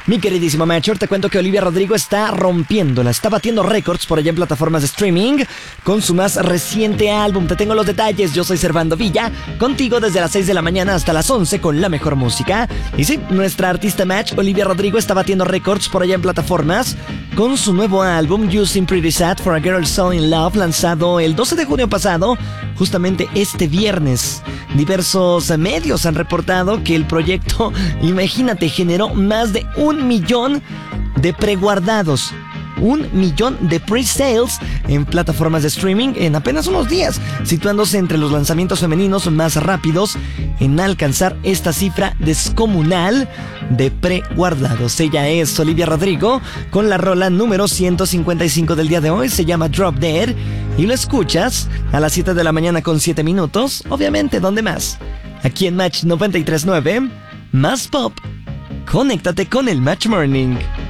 Mi queridísimo Macher, te cuento que Olivia Rodrigo está rompiéndola, está batiendo récords por allá en plataformas de streaming con su más reciente álbum. Te tengo los detalles, yo soy Servando Villa, contigo desde las 6 de la mañana hasta las 11 con la mejor música. Y sí, nuestra artista Match, Olivia Rodrigo, está batiendo récords por allá en plataformas con su nuevo álbum You Seem Pretty Sad for a Girl So In Love, lanzado el 12 de junio pasado, justamente este viernes. Diversos medios han reportado que el proyecto, imagínate, generó más de 1 millón de preguardados. 1 millón de pre-sales en plataformas de streaming en apenas unos días, situándose entre los lanzamientos femeninos más rápidos en alcanzar esta cifra descomunal de preguardados. Ella es Olivia Rodrigo con la rola número 155 del día de hoy, se llama Drop Dead y lo escuchas a las 7 de la mañana con 7 minutos, obviamente, ¿dónde más? Aquí en Match 93.9, más pop. Conéctate con el Match Morning.